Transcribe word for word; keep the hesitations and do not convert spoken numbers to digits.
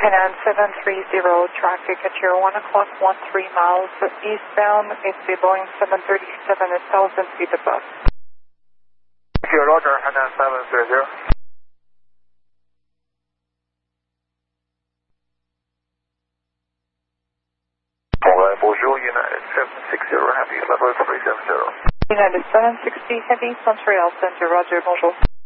Hainan seven three zero, traffic at your one o'clock, one three miles eastbound. It's a Boeing seven thirty-seven, one thousand feet above. Thank you, Roger, Hainan seven three zero. Bonjour, United seven sixty Heavy, level three seven zero. United seven sixty Heavy, Montreal Center, Roger, bonjour.